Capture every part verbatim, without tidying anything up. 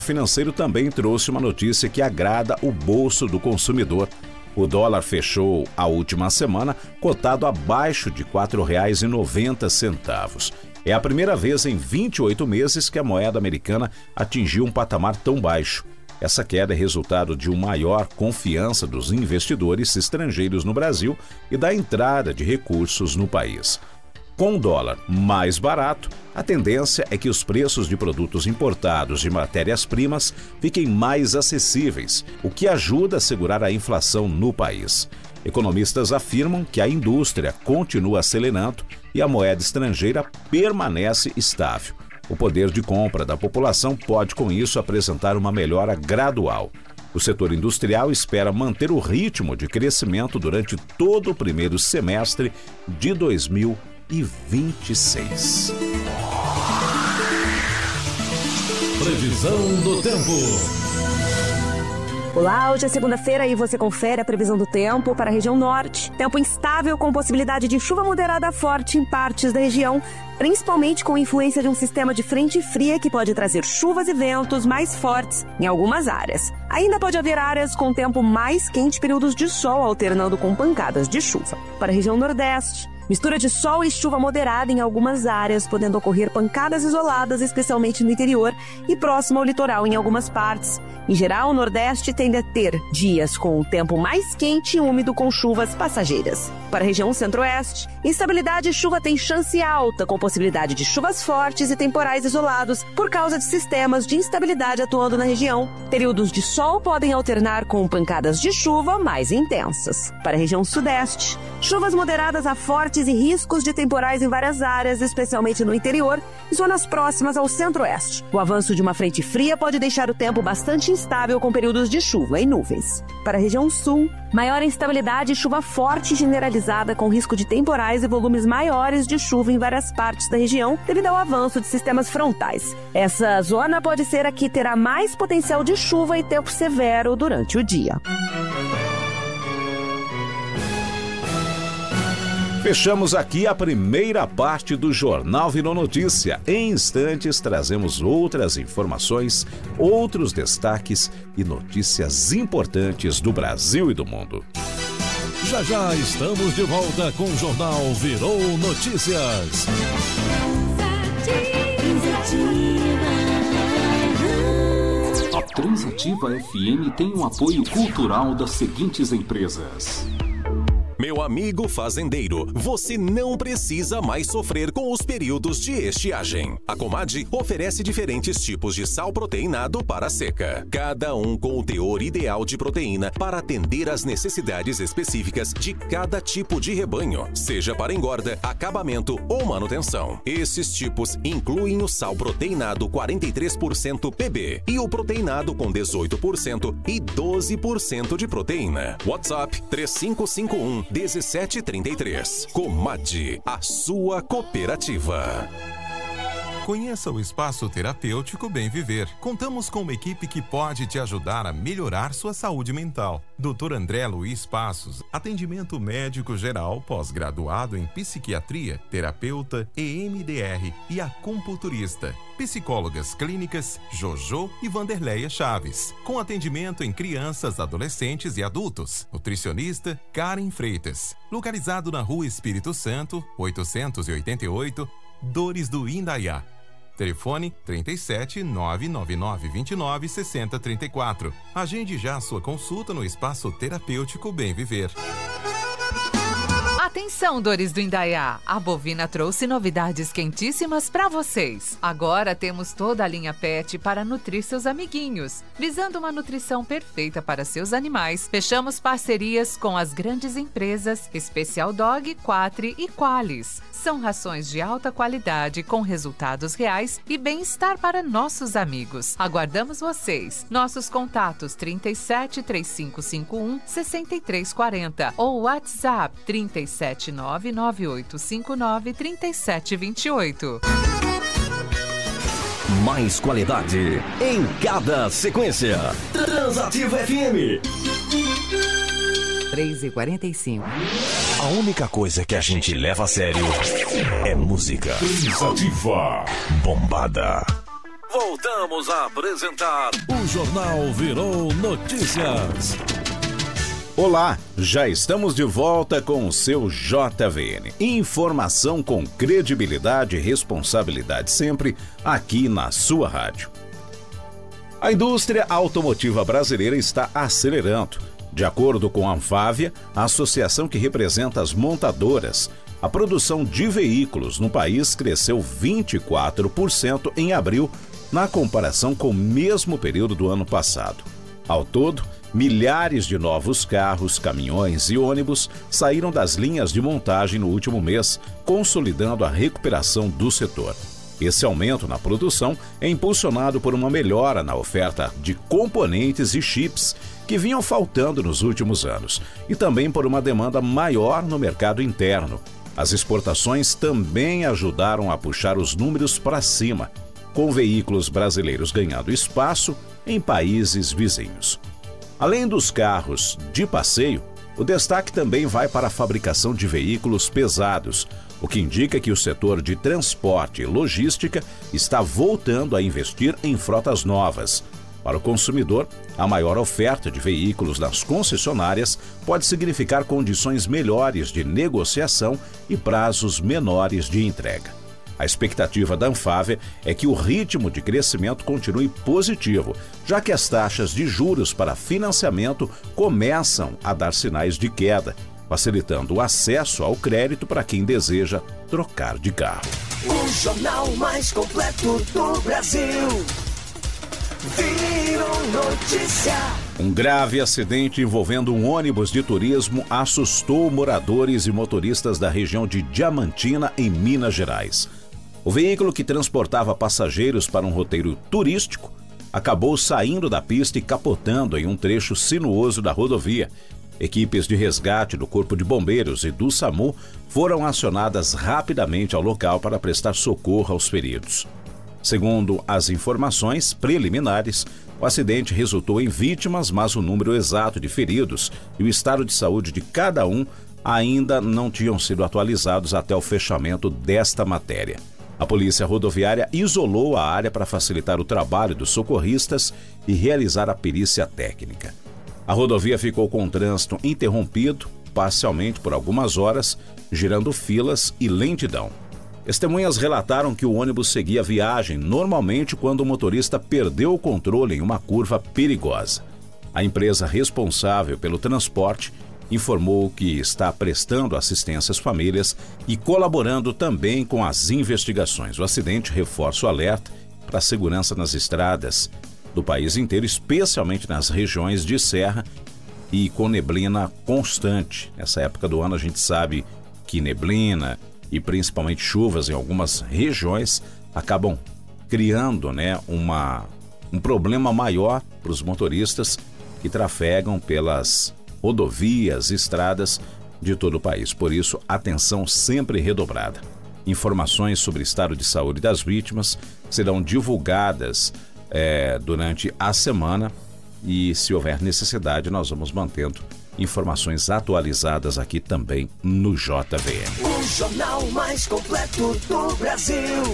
Financeiro também trouxe uma notícia que agrada o bolso do consumidor. O dólar fechou a última semana cotado abaixo de quatro reais e noventa centavos. É a primeira vez em vinte e oito meses que a moeda americana atingiu um patamar tão baixo. Essa queda é resultado de uma maior confiança dos investidores estrangeiros no Brasil e da entrada de recursos no país. Com o dólar mais barato, a tendência é que os preços de produtos importados de matérias-primas fiquem mais acessíveis, o que ajuda a segurar a inflação no país. Economistas afirmam que a indústria continua acelerando e a moeda estrangeira permanece estável. O poder de compra da população pode, com isso, apresentar uma melhora gradual. O setor industrial espera manter o ritmo de crescimento durante todo o primeiro semestre de dois mil e vinte e seis. Previsão do tempo. Olá, hoje é segunda-feira e você confere a previsão do tempo para a região norte. Tempo instável com possibilidade de chuva moderada forte em partes da região, principalmente com influência de um sistema de frente fria que pode trazer chuvas e ventos mais fortes em algumas áreas. Ainda pode haver áreas com tempo mais quente, períodos de sol alternando com pancadas de chuva. Para a região nordeste, mistura de sol e chuva moderada em algumas áreas, podendo ocorrer pancadas isoladas, especialmente no interior e próximo ao litoral em algumas partes. Em geral, o Nordeste tende a ter dias com o tempo mais quente e úmido com chuvas passageiras. Para a região Centro-Oeste, instabilidade e chuva tem chance alta, com possibilidade de chuvas fortes e temporais isolados por causa de sistemas de instabilidade atuando na região. Períodos de sol podem alternar com pancadas de chuva mais intensas. Para a região Sudeste, chuvas moderadas a fortes e riscos de temporais em várias áreas, especialmente no interior e zonas próximas ao Centro-Oeste. O avanço de uma frente fria pode deixar o tempo bastante instável com períodos de chuva e nuvens. Para a região Sul, maior instabilidade e chuva forte generalizada com risco de temporais e volumes maiores de chuva em várias partes da região devido ao avanço de sistemas frontais. Essa zona pode ser a que terá mais potencial de chuva e tempo severo durante o dia. Fechamos aqui a primeira parte do Jornal Virou Notícia. Em instantes, trazemos outras informações, outros destaques e notícias importantes do Brasil e do mundo. Já já estamos de volta com o Jornal Virou Notícias. A Transativa F M tem um apoio cultural das seguintes empresas. Meu amigo fazendeiro, você não precisa mais sofrer com os períodos de estiagem. A Comad oferece diferentes tipos de sal proteinado para a seca, cada um com o teor ideal de proteína para atender às necessidades específicas de cada tipo de rebanho, seja para engorda, acabamento ou manutenção. Esses tipos incluem o sal proteinado quarenta e três por cento P B e o proteinado com dezoito por cento e doze por cento de proteína. WhatsApp três cinco cinco um um sete três três. Comad, a sua cooperativa. Conheça o Espaço Terapêutico Bem Viver. Contamos com uma equipe que pode te ajudar a melhorar sua saúde mental. doutor André Luiz Passos, atendimento médico geral, pós-graduado em psiquiatria, terapeuta, E M D R e acupunturista. Psicólogas clínicas Jojo e Vanderleia Chaves, com atendimento em crianças, adolescentes e adultos. Nutricionista Karen Freitas, localizado na Rua Espírito Santo, oitocentos e oitenta e oito, Dores do Indaiá. Telefone trinta e sete, nove nove nove, vinte e nove, sessenta, trinta e quatro. Agende já a sua consulta no Espaço Terapêutico Bem Viver. Atenção, Dores do Indaiá! A Bovina trouxe novidades quentíssimas para vocês. Agora temos toda a linha Pet para nutrir seus amiguinhos. Visando uma nutrição perfeita para seus animais, fechamos parcerias com as grandes empresas Special Dog, Quatri e Qualis. São rações de alta qualidade com resultados reais e bem-estar para nossos amigos. Aguardamos vocês. Nossos contatos trinta e sete, três cinco cinco um, seis três quatro zero ou WhatsApp trinta e sete, nove nove oito cinco nove, três sete dois oito. Mais qualidade em cada sequência. Transativa F M. três e quarenta e cinco. A única coisa que a gente leva a sério é música. Transativa. Bombada. Voltamos. Voltamos a apresentar o Jornal Virou Notícias. Olá, já estamos de volta com o seu J V N. Informação com credibilidade e responsabilidade sempre aqui na sua rádio. A indústria automotiva brasileira está acelerando. De acordo com a Anfávia, a associação que representa as montadoras, a produção de veículos no país cresceu vinte e quatro por cento em abril, na comparação com o mesmo período do ano passado. Ao todo, milhares de novos carros, caminhões e ônibus saíram das linhas de montagem no último mês, consolidando a recuperação do setor. Esse aumento na produção é impulsionado por uma melhora na oferta de componentes e chips que vinham faltando nos últimos anos, e também por uma demanda maior no mercado interno. As exportações também ajudaram a puxar os números para cima, com veículos brasileiros ganhando espaço em países vizinhos. Além dos carros de passeio, o destaque também vai para a fabricação de veículos pesados, o que indica que o setor de transporte e logística está voltando a investir em frotas novas. Para o consumidor, a maior oferta de veículos nas concessionárias pode significar condições melhores de negociação e prazos menores de entrega. A expectativa da Anfávia é que o ritmo de crescimento continue positivo, já que as taxas de juros para financiamento começam a dar sinais de queda, facilitando o acesso ao crédito para quem deseja trocar de carro. O jornal mais completo do Brasil. Virou notícia. Um grave acidente envolvendo um ônibus de turismo assustou moradores e motoristas da região de Diamantina, em Minas Gerais. O veículo, que transportava passageiros para um roteiro turístico, acabou saindo da pista e capotando em um trecho sinuoso da rodovia. Equipes de resgate do Corpo de Bombeiros e do SAMU foram acionadas rapidamente ao local para prestar socorro aos feridos. Segundo as informações preliminares, o acidente resultou em vítimas, mas o número exato de feridos e o estado de saúde de cada um ainda não tinham sido atualizados até o fechamento desta matéria. A Polícia Rodoviária isolou a área para facilitar o trabalho dos socorristas e realizar a perícia técnica. A rodovia ficou com o trânsito interrompido, parcialmente por algumas horas, gerando filas e lentidão. Testemunhas relataram que o ônibus seguia viagem normalmente quando o motorista perdeu o controle em uma curva perigosa. A empresa responsável pelo transporte informou que está prestando assistência às famílias e colaborando também com as investigações. O acidente reforça o alerta para a segurança nas estradas do país inteiro, especialmente nas regiões de serra e com neblina constante. Nessa época do ano a gente sabe que neblina e principalmente chuvas em algumas regiões acabam criando, né, uma, um problema maior para os motoristas que trafegam pelas rodovias e estradas de todo o país. Por isso, atenção sempre redobrada. Informações sobre o estado de saúde das vítimas serão divulgadas é, durante a semana e, se houver necessidade, nós vamos mantendo informações atualizadas aqui também no J V N. O jornal mais completo do Brasil.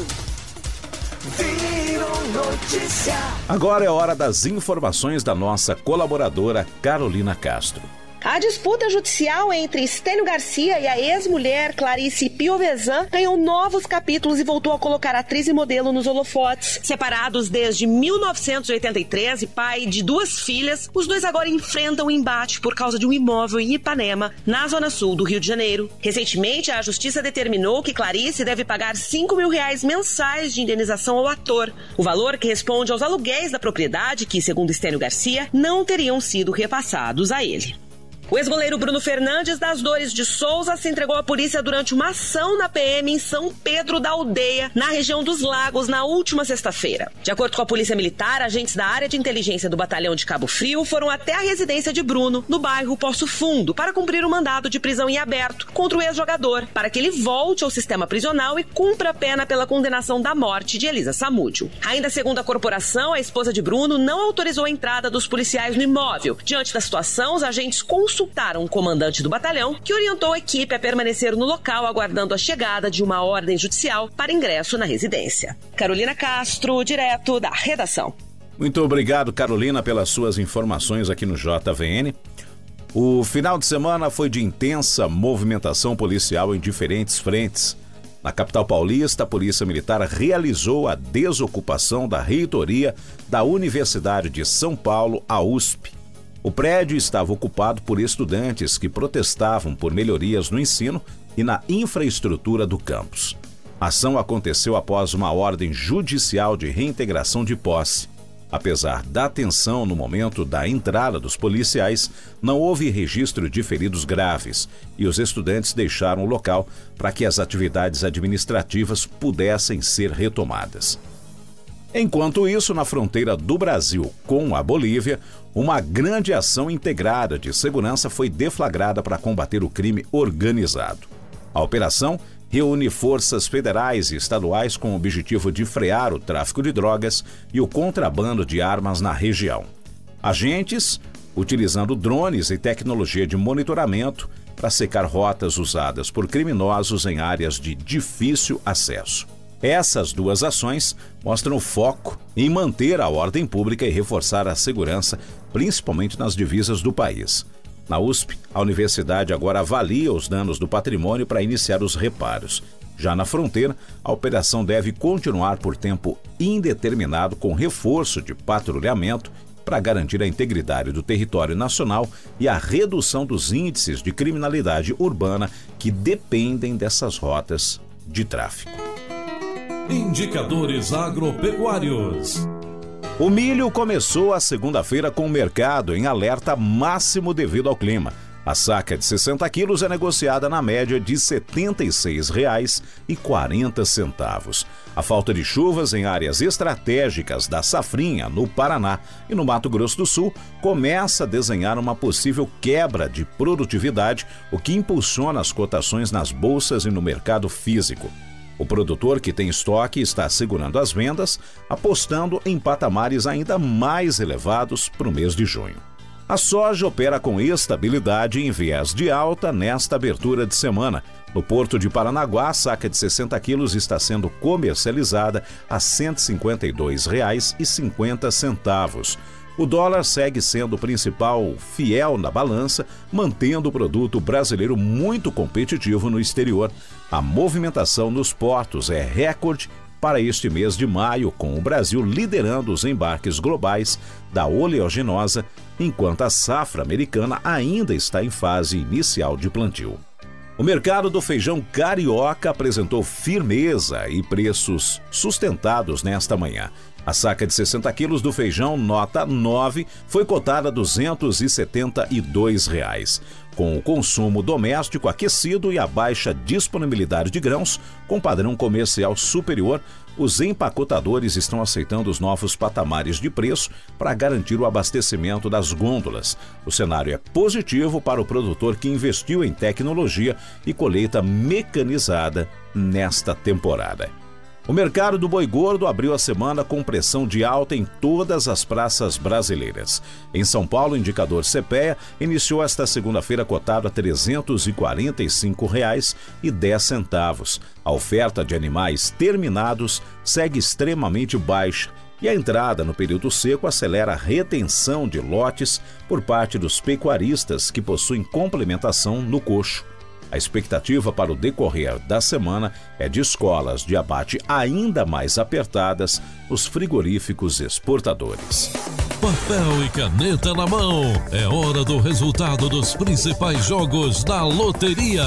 Virou notícia. Agora é hora das informações da nossa colaboradora Carolina Castro. A disputa judicial entre Estênio Garcia e a ex-mulher Clarice Piovesan ganhou novos capítulos e voltou a colocar a atriz e modelo nos holofotes. Separados desde mil novecentos e oitenta e três e pai de duas filhas, os dois agora enfrentam um embate por causa de um imóvel em Ipanema, na zona sul do Rio de Janeiro. Recentemente, a justiça determinou que Clarice deve pagar cinco mil reais mensais de indenização ao ator, o valor que responde aos aluguéis da propriedade que, segundo Estênio Garcia, não teriam sido repassados a ele. O ex-goleiro Bruno Fernandes das Dores de Souza se entregou à polícia durante uma ação na P M em São Pedro da Aldeia, na região dos Lagos, na última sexta-feira. De acordo com a Polícia Militar, agentes da área de inteligência do Batalhão de Cabo Frio foram até a residência de Bruno, no bairro Poço Fundo, para cumprir um mandado de prisão em aberto contra o ex-jogador, para que ele volte ao sistema prisional e cumpra a pena pela condenação da morte de Elisa Samúdio. Ainda segundo a corporação, a esposa de Bruno não autorizou a entrada dos policiais no imóvel. Diante da situação, os agentes consultaram consultaram o comandante do batalhão, que orientou a equipe a permanecer no local aguardando a chegada de uma ordem judicial para ingresso na residência. Carolina Castro, direto da redação. Muito obrigado, Carolina, pelas suas informações aqui no J V N. O final de semana foi de intensa movimentação policial em diferentes frentes. Na capital paulista, a Polícia Militar realizou a desocupação da reitoria da Universidade de São Paulo, a U S P. O prédio estava ocupado por estudantes que protestavam por melhorias no ensino e na infraestrutura do campus. A ação aconteceu após uma ordem judicial de reintegração de posse. Apesar da tensão no momento da entrada dos policiais, não houve registro de feridos graves e os estudantes deixaram o local para que as atividades administrativas pudessem ser retomadas. Enquanto isso, na fronteira do Brasil com a Bolívia, uma grande ação integrada de segurança foi deflagrada para combater o crime organizado. A operação reúne forças federais e estaduais com o objetivo de frear o tráfico de drogas e o contrabando de armas na região. Agentes, utilizando drones e tecnologia de monitoramento para secar rotas usadas por criminosos em áreas de difícil acesso. Essas duas ações mostram o foco em manter a ordem pública e reforçar a segurança, principalmente nas divisas do país. Na U S P, a universidade agora avalia os danos do patrimônio para iniciar os reparos. Já na fronteira, a operação deve continuar por tempo indeterminado com reforço de patrulhamento para garantir a integridade do território nacional e a redução dos índices de criminalidade urbana que dependem dessas rotas de tráfico. Indicadores agropecuários. O milho começou a segunda-feira com o mercado em alerta máximo devido ao clima. A saca de sessenta quilos é negociada na média de setenta e seis reais e quarenta centavos. A falta de chuvas em áreas estratégicas da safrinha, no Paraná e no Mato Grosso do Sul, começa a desenhar uma possível quebra de produtividade, o que impulsiona as cotações nas bolsas e no mercado físico. O produtor que tem estoque está segurando as vendas, apostando em patamares ainda mais elevados para o mês de junho. A soja opera com estabilidade em viés de alta nesta abertura de semana. No Porto de Paranaguá, a saca de sessenta quilos está sendo comercializada a cento e cinquenta e dois reais e cinquenta centavos. O dólar segue sendo o principal fiel na balança, mantendo o produto brasileiro muito competitivo no exterior. A movimentação nos portos é recorde para este mês de maio, com o Brasil liderando os embarques globais da oleaginosa, enquanto a safra americana ainda está em fase inicial de plantio. O mercado do feijão carioca apresentou firmeza e preços sustentados nesta manhã. A saca de sessenta quilos do feijão nota nove foi cotada a duzentos e setenta e dois reais. Com o consumo doméstico aquecido e a baixa disponibilidade de grãos, com padrão comercial superior, os empacotadores estão aceitando os novos patamares de preço para garantir o abastecimento das gôndolas. O cenário é positivo para o produtor que investiu em tecnologia e colheita mecanizada nesta temporada. O mercado do boi gordo abriu a semana com pressão de alta em todas as praças brasileiras. Em São Paulo, o indicador CEPEA iniciou esta segunda-feira cotado a trezentos e quarenta e cinco reais e dez centavos. A oferta de animais terminados segue extremamente baixa e a entrada no período seco acelera a retenção de lotes por parte dos pecuaristas que possuem complementação no coxo. A expectativa para o decorrer da semana é de escolas de abate ainda mais apertadas nos frigoríficos exportadores. Papel e caneta na mão, é hora do resultado dos principais jogos da loteria.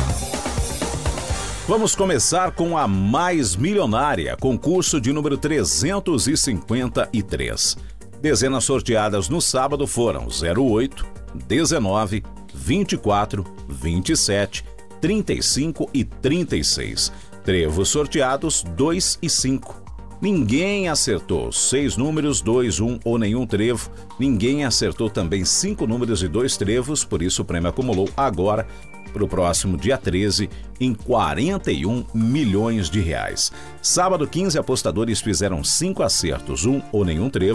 Vamos começar com a Mais Milionária, concurso de número trezentos e cinquenta e três. Dezenas sorteadas no sábado foram zero oito, dezenove, vinte e quatro, vinte e sete, trinta e cinco e trinta e seis. Trevos sorteados dois e cinco. Ninguém acertou seis números, dois, um ou nenhum trevo. Ninguém acertou também cinco números e dois trevos, por isso o prêmio acumulou agora para o próximo dia treze em quarenta e um milhões de reais. Sábado quinze apostadores fizeram cinco acertos, um ou nenhum trevo.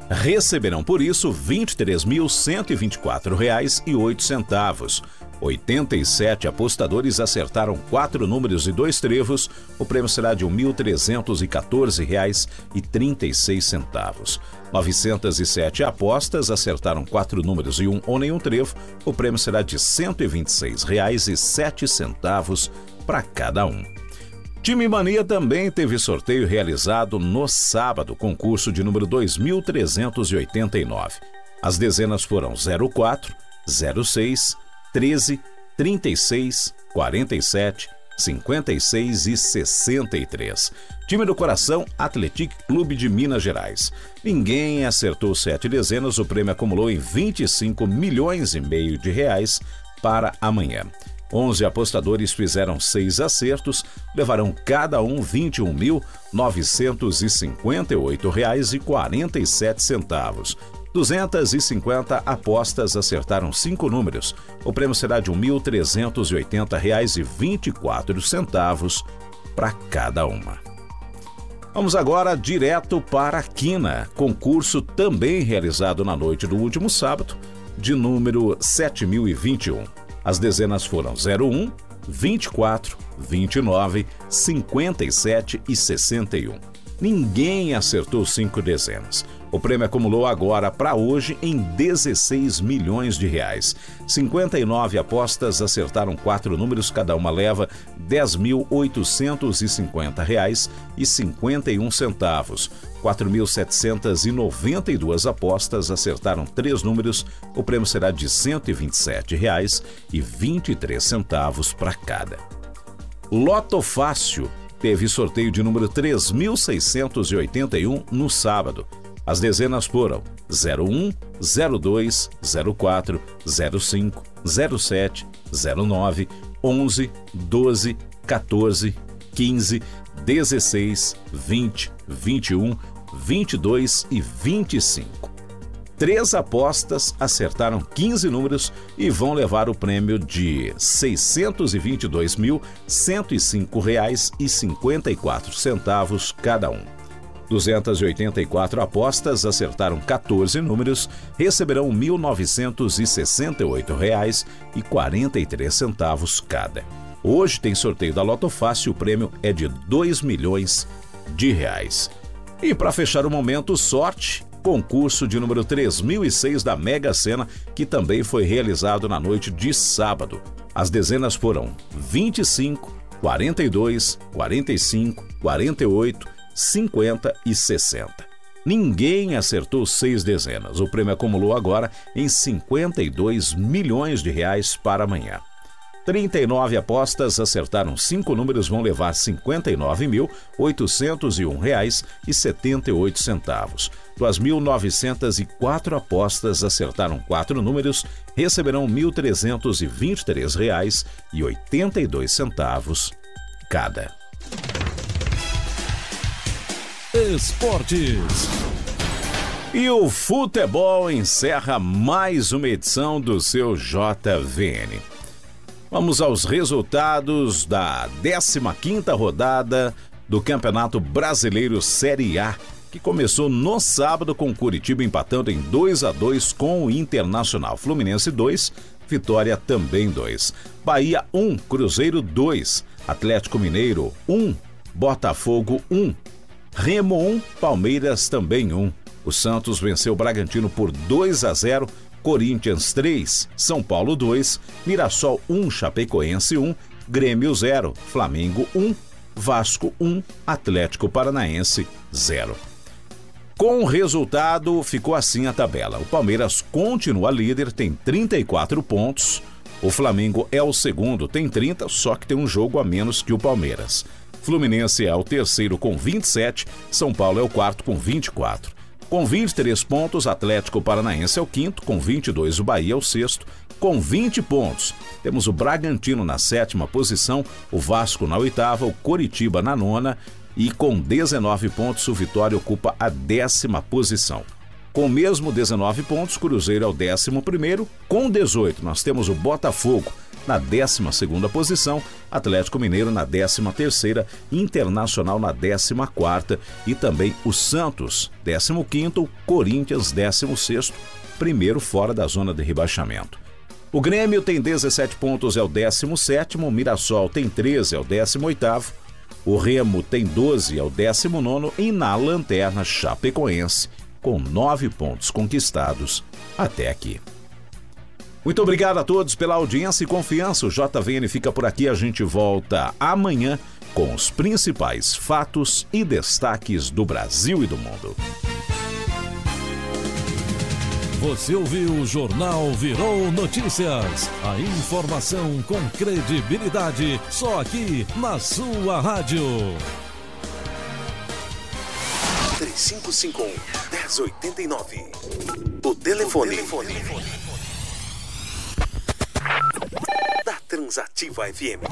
receberão por isso vinte e três mil cento e vinte e quatro reais e oito centavos. oitenta e sete apostadores acertaram quatro números e dois trevos. O prêmio será de mil trezentos e quatorze reais e trinta e seis centavos. novecentas e sete apostas acertaram quatro números e um ou nenhum trevo. O prêmio será de cento e vinte e seis reais e sete centavos para cada um. Time Mania também teve sorteio realizado no sábado, concurso de número dois mil trezentos e oitenta e nove. As dezenas foram zero quatro, zero seis, treze, trinta e seis, quarenta e sete, cinquenta e seis e sessenta e três. Time do coração, Atlético Clube de Minas Gerais. Ninguém acertou sete dezenas, o prêmio acumulou em vinte e cinco milhões e meio de reais para amanhã. onze apostadores fizeram seis acertos, levarão cada um vinte e um mil novecentos e cinquenta e oito reais e quarenta e sete centavos. duzentas e cinquenta apostas acertaram cinco números. O prêmio será de mil trezentos e oitenta reais e vinte e quatro centavos para cada uma. Vamos agora direto para a Quina, concurso também realizado na noite do último sábado, de número sete mil e vinte e um. As dezenas foram zero um, vinte e quatro, vinte e nove, cinquenta e sete e sessenta e um. Ninguém acertou cinco dezenas. O prêmio acumulou agora para hoje em dezesseis milhões de reais. cinquenta e nove apostas acertaram quatro números, cada uma leva dez mil oitocentos e cinquenta reais e cinquenta e um centavos. quatro mil setecentos e noventa e duas apostas acertaram três números. O prêmio será de cento e vinte e sete reais e vinte e três centavos para cada. Loto Fácil teve sorteio de número três mil seiscentos e oitenta e um no sábado. As dezenas foram zero um, zero dois, zero quatro, zero cinco, zero sete, zero nove, onze, doze, quatorze, quinze, dezesseis, vinte, vinte e um, vinte e dois e vinte e cinco. Três apostas acertaram quinze números e vão levar o prêmio de seiscentos e vinte e dois mil cento e cinco reais e cinquenta e quatro centavos cada um. duzentas e oitenta e quatro apostas acertaram quatorze números, receberão mil novecentos e sessenta e oito reais e quarenta e três centavos cada. Hoje tem sorteio da Loto Fácil, o prêmio é de dois milhões de reais. E para fechar o momento, sorte, concurso de número três mil e seis da Mega Sena, que também foi realizado na noite de sábado. As dezenas foram vinte e cinco, quarenta e dois, quarenta e cinco, quarenta e oito, cinquenta e sessenta. Ninguém acertou seis dezenas. O prêmio acumulou agora em cinquenta e dois milhões de reais para amanhã. trinta e nove apostas acertaram cinco números, vão levar cinquenta e nove mil oitocentos e um reais e setenta e oito centavos. duas mil novecentas e quatro apostas acertaram quatro números, receberão mil trezentos e vinte e três reais e oitenta e dois centavos cada. Esportes. E o futebol encerra mais uma edição do seu J V N. Vamos aos resultados da décima quinta rodada do Campeonato Brasileiro Série A, que começou no sábado com Curitiba empatando em dois a dois com o Internacional. Fluminense dois, Vitória também dois. Bahia um, Cruzeiro dois, Atlético Mineiro um, Botafogo um, Remo um, Palmeiras também um. O Santos venceu o Bragantino por dois a zero, Corinthians três, São Paulo dois, Mirassol um, Chapecoense um, Grêmio zero, Flamengo um, Vasco um, Atlético Paranaense zero. Com o resultado, ficou assim a tabela. O Palmeiras continua líder, tem trinta e quatro pontos. O Flamengo é o segundo, tem trinta, só que tem um jogo a menos que o Palmeiras. Fluminense é o terceiro com vinte e sete, São Paulo é o quarto com vinte e quatro. Com vinte e três pontos, Atlético Paranaense é o quinto, com vinte e dois o Bahia é o sexto, com vinte pontos. Temos o Bragantino na sétima posição, o Vasco na oitava, o Coritiba na nona e com dezenove pontos o Vitória ocupa a décima posição. Com mesmo dezenove pontos, Cruzeiro é o décimo primeiro, com dezoito nós temos o Botafogo, na décima segunda posição, Atlético Mineiro na décima terceira, Internacional na décima quarta e também o Santos, décimo quinto, Corinthians, décimo sexto, primeiro fora da zona de rebaixamento. O Grêmio tem dezessete pontos, é o décimo sétimo, o Mirassol tem treze, é o décimo oitavo, o Remo tem doze, é o décimo nono e na lanterna Chapecoense, com nove pontos conquistados até aqui. Muito obrigado a todos pela audiência e confiança. O J V N fica por aqui. A gente volta amanhã com os principais fatos e destaques do Brasil e do mundo. Você ouviu o Jornal Virou Notícias. A informação com credibilidade só aqui na sua rádio. três cinco cinco um, um zero oito nove. O telefone, o telefone da Transativa F M.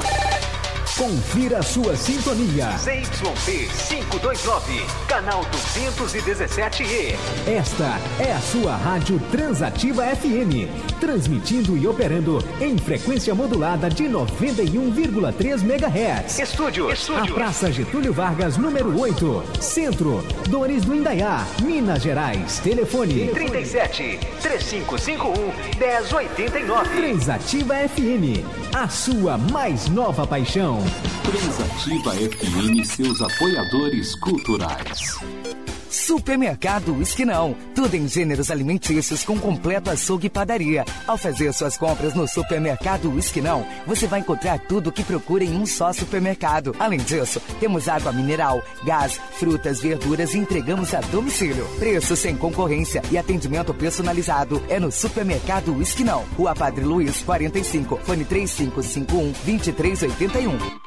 Confira sua sintonia. C Y P quinhentos e vinte e nove, canal duzentos e dezessete E. Esta é a sua rádio Transativa F M, transmitindo e operando em frequência modulada de noventa e um vírgula três megahertz. Estúdio, A Praça Getúlio Vargas, número oito, Centro, Dores do Indaiá, Minas Gerais. Telefone trinta e sete, três cinco cinco um, um zero oito nove. Transativa F M, a sua mais nova paixão. Transativa F M e seus apoiadores culturais. Supermercado Esquinão. Tudo em gêneros alimentícios com completo açougue e padaria. Ao fazer suas compras no Supermercado Esquinão, você vai encontrar tudo o que procura em um só supermercado. Além disso, temos água mineral, gás, frutas, verduras e entregamos a domicílio. Preço sem concorrência e atendimento personalizado é no Supermercado Esquinão. Rua Padre Luiz, quarenta e cinco, fone três cinco cinco um, dois três oito um.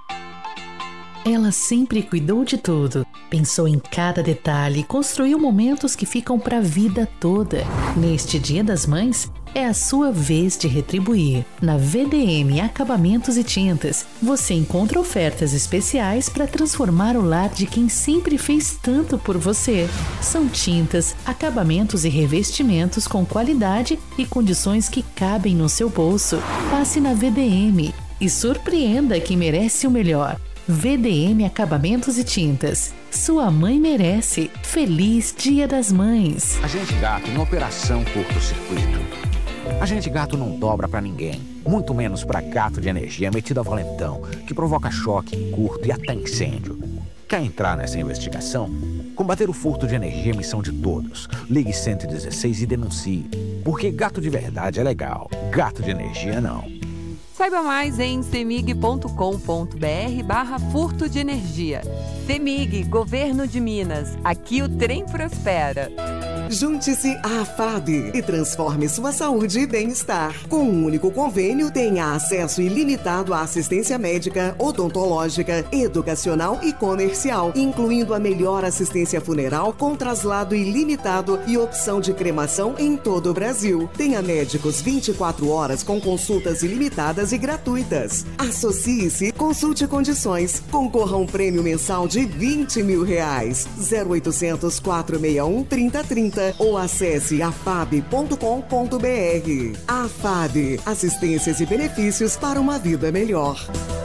Ela sempre cuidou de tudo, pensou em cada detalhe e construiu momentos que ficam para a vida toda. Neste Dia das Mães, é a sua vez de retribuir. Na V D M Acabamentos e Tintas, você encontra ofertas especiais para transformar o lar de quem sempre fez tanto por você. São tintas, acabamentos e revestimentos com qualidade e condições que cabem no seu bolso. Passe na V D M e surpreenda quem merece o melhor. V D M Acabamentos e Tintas. Sua mãe merece. Feliz Dia das Mães. Agente Gato em operação curto-circuito. Agente Gato não dobra pra ninguém, muito menos pra gato de energia metido a valentão, que provoca choque, curto e até incêndio. Quer entrar nessa investigação? Combater o furto de energia é missão de todos. Ligue cento e dezesseis e denuncie. Porque gato de verdade é legal, gato de energia não. Saiba mais em cemig ponto com ponto br barra furto de energia. Cemig, Governo de Minas. Aqui o trem prospera. Junte-se à F A B e transforme sua saúde e bem-estar. Com um único convênio, tenha acesso ilimitado à assistência médica, odontológica, educacional e comercial, incluindo a melhor assistência funeral com traslado ilimitado e opção de cremação em todo o Brasil. Tenha médicos vinte e quatro horas com consultas ilimitadas e gratuitas. Associe-se, consulte condições, concorra a um prêmio mensal de vinte mil reais. zero oitocentos, quatrocentos e sessenta e um, trinta trinta ou acesse afab ponto com ponto br. A F A B, assistências e benefícios para uma vida melhor.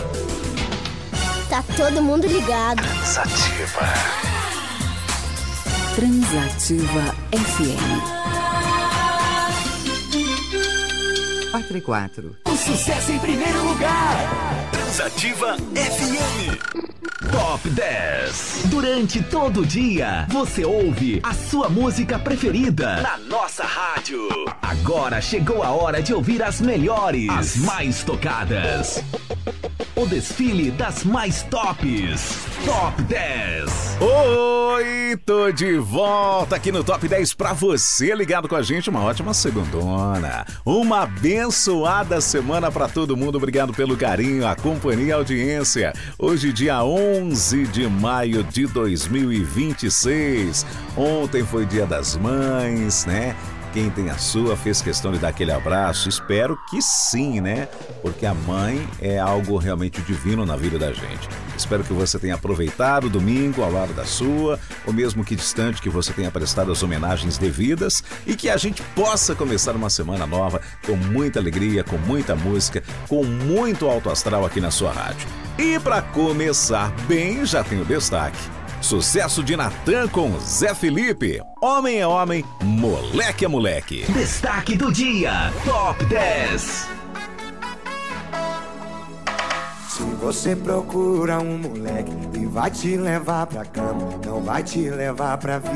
Tá todo mundo ligado. Transativa. Transativa F M. quatro e quatro. O sucesso em primeiro lugar. Transativa F M. Top dez. Durante todo o dia, você ouve a sua música preferida na nossa rádio. Agora chegou a hora de ouvir as melhores, as mais tocadas. O desfile das mais tops. Top dez. Oi, tô de volta aqui no Top dez pra você ligado com a gente. Uma ótima segundona. Uma abençoada semana pra todo mundo. Obrigado pelo carinho, a companhia e a audiência. Hoje, dia onze de maio de dois mil e vinte e seis. Ontem foi Dia das Mães, né? Quem tem a sua fez questão de dar aquele abraço. Espero que sim, né? Porque a mãe é algo realmente divino na vida da gente. Espero que você tenha aproveitado o domingo ao lado da sua, ou mesmo que distante, que você tenha prestado as homenagens devidas e que a gente possa começar uma semana nova com muita alegria, com muita música, com muito alto astral aqui na sua rádio. E para começar bem, já tem o destaque. Sucesso de Natan com Zé Felipe. Homem é homem, moleque é moleque. Destaque do dia, Top dez. Se você procura um moleque e vai te levar pra cama, não vai te levar pra vida.